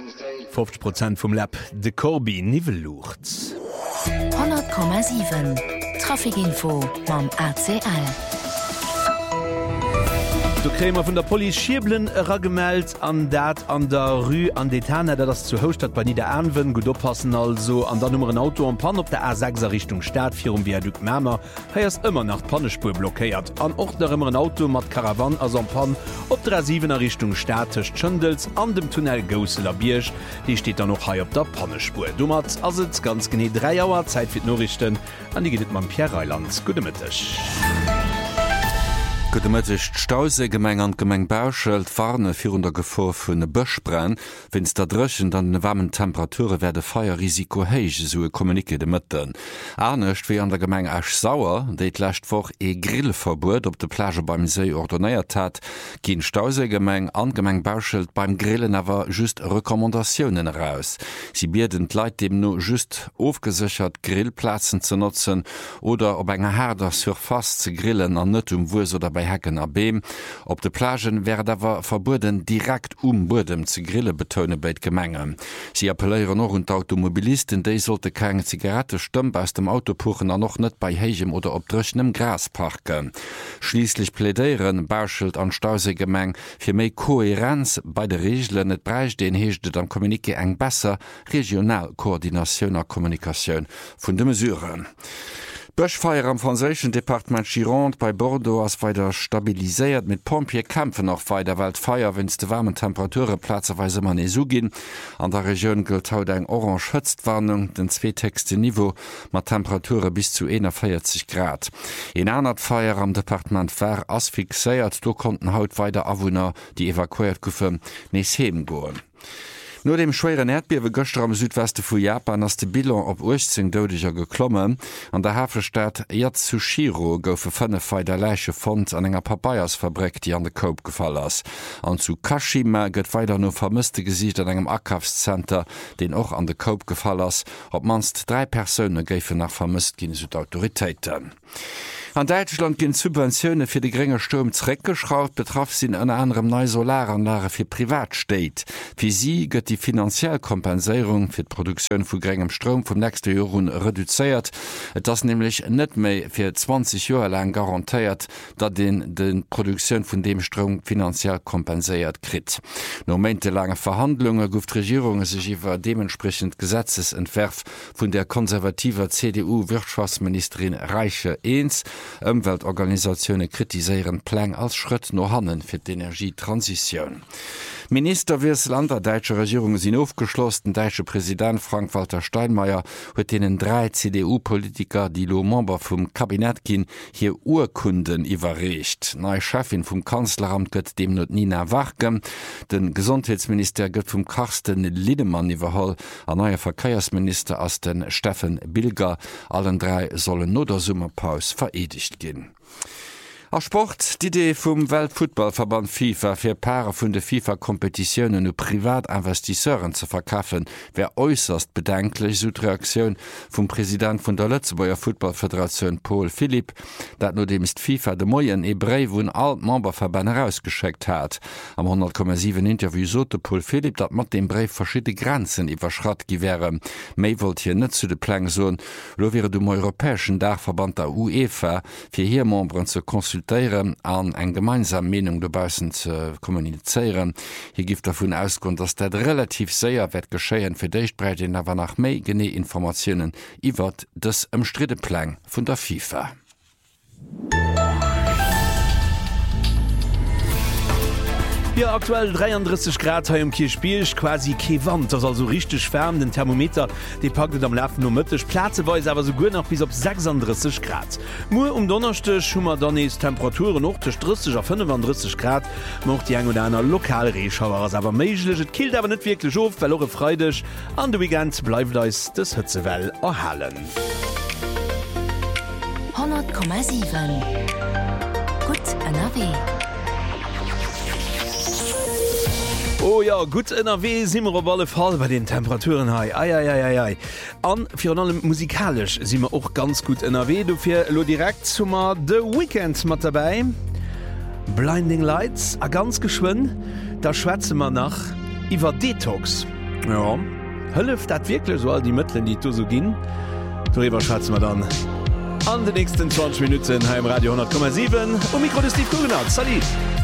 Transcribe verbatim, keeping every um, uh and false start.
fünfzig Prozent vom Lab de Corby Nivellucht. hundert Komma sieben Trafikinfo beim A C L. Du krämer vun der Poliziblen raggemeldt an dat an der Rue an Detane, dat das zu Hochstadt bei Nieder Anwen gut oppassen also an der Nummer Auto an Pan op der A sechser Richtung Stadt fir um Viadukt Mämer heiers immer nach Pannespur blockéiert. An och der immer ein Auto mat Karavan as an Pan op der A siebener Richtung Statisch Tschëndels an dem Tunnel Gouseler Biersch, die steht da noch hei op der Pannespur. Dummert as et ganz gene drei Jauer Zeit fir Norrichten an die gehtt man Pierre Reiland Gudemittech. Gutmecht Stause Gemeng an Gemeng Bauschelt warne vir der Gevor vun e Bëchbrenn, wenns der Drëchen an de warmen Temperature werde Feierrisiko héich so e kommunike de Mëtten. Anecht wie an der Gemeng Ech sauer, déit lächt woch e Grillverbot op de Plage beim See ordonéiert hat, ginn Stausegemeng an Gemeng Bauschelt beim Grillen awer just Rekommandaationen heraus. Sie bierden Leiit dem no just ofgesichert Grillplazen zu nutzen oder op enger Herder surfas ze grillen an net um Wus oder bei Hecken erbeem. Op de Plagen wär dawer verboden direkt um Bodem ze grille betone beit Gemenge. Sie appelléieren noch und Automobilisten, déi sollte keine Zigarette stump aus dem Autopuchen an noch net bei Heigem oder op drechnem Gras parken. Schließlich plädeieren Bauschelt an Stausegemeng fir méi Kohärenz bei de Regeln net breich den heeschtet am Kommunike eng besser Regionalkoordinationner Kommunikationun vun de Mesuren. Bëchfeier am franzéschen Departement Gironde bei Bordeaux ass weiter stabiliséiert mit Pompierkämpfe noch weiter Welt feier, wenns de warmen Temperature platzerweise man eso ginn. An der Region gilt haut eng orange Hëtztwarnung, den zweetexte Niveau mat Temperature bis zu einundvierzig Grad. In einer Feier am Departement Ver ass fixéiert, do konnten haut weiter Awunner, die evakuiert goufen, nees heben goen. No dem schweren Erdbewe gëster am Südweste vu Japan ass de Bilan op achtzehn deudecher geklommen. An der Hafenstadt Yatsushiro goufe fënne feider Läiche Fond an enger Papayasfabrik, die an de Koop gefall ass. An zu Kashima gëtt weiter no vermisste Gesicht an engem Akafscenter, den och an de Koop gefall ass, op manst drei Persone géife nach vermisst gin Südautoritéiten. An Deutschland ginn Subventionioune fir de geringe Sturm zreckgeschraubt, betraff sinn an anderem neii Solaranlage fir Privatsteit. Fi sie gëtt die finanziell Kompenséierung fir d'Produktionioun vu geringem Strom vum nächste Jorun reduzéiert, et das nämlich net méi fir zwanzig Joer lang garantiiert, dat den den Produktionioun vun dem Strom finanziell kompenséiert krit. No monatelange Verhandlungen gouft Regierung sich iwwer dementsprechend Gesetzesentwerf vun der konservativer C D U-Wirtschaftsministerin Reiche eens. Umweltorganisationen kritiseieren Pläne als Schritt no hannen fir d'Energietransition. Minister wies Land der deutsche Regierung sind aufgeschlossen. Deutsche Präsident Frank-Walter Steinmeier huet denen drei C D U-Politiker, die lo Member vom Kabinett gin, hier Urkunden iwwerrecht. Neue Chefin vom Kanzleramt gëtt dem not Nina Wachgem, den Gesundheitsminister gëtt vom Karsten Liedemann iwwerhall, an neuer Verkehrsminister as den Steffen Bilger. Allen drei sollen no der Sommerpaus veredigt gin. A Sport, die Idee vum Weltfußballverband FIFA fir Paare vun de FIFA-Kompetitionen u Privatinvestisseuren zu verkaffen, wär äußerst bedenklich, so die Reaktion vum Präsident vun der Lützebauer Footballföderation Paul Philipp, dat no demst FIFA de Moien e Brei vun alt Memberverband herausgeschickt hat. Am hundert Komma sieben Interview sote Paul Philipp, dat mat dem Brei verschiedene Grenzen iwwerschrat gewäre. Mei wollt hier net zu de Plan so, lo wäre dem europäischen Dachverband der UEFA fir hier Membern zu konsultieren, an eng gemeinsam Meinung dobausen ze kommunizieren. Hier gift davon ausgrund, dass dat relativ séier wett geschéien fir déich breit den awer nach méi gene Informationen iwwer des ëmstride Plan vun der FIFA. Ja, aktuell dreiunddreißig Grad im Kirchspielch, quasi ke Wand, das also richtig fern, den Thermometer, die packet am Laufen nur mittig, Platzeweise aber so gut noch bis auf sechsunddreißig Grad. Nur um Donnerstag schon mal dann ist Temperaturen noch zwischen dreißig auf fünfunddreißig Grad, macht die ein oder andere Lokalrehschauer, aber möglich, es killt aber nicht wirklich auf, weil auch freudig, an der Weekend bleibt uns das Hitzewelle erhalten. hundert Komma sieben Gut N R W. Oh ja, gut N R W sind wir auf alle Fall bei den Temperaturen. Ei, ei, ei, ei, ei. An, für allem musikalisch sind wir auch ganz gut N R W. Du fährst direkt zum The Weekend mit dabei. Blinding Lights, a ganz geschwind. Da schwätzen wir nach über Detox. Ja hëlleft dat wirklich so all die Mëttlen, die du so ginn. Darüber schatzen wir dann an den nächsten zwanzig Minuten heim Radio hundert Komma sieben um Mikro des Steve Kugenat. Salut!